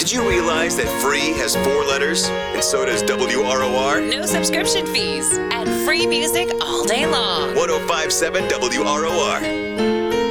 Did you realize that free has 4 letters? And so does WROR? No subscription fees and free music all day long. 1057 WROR.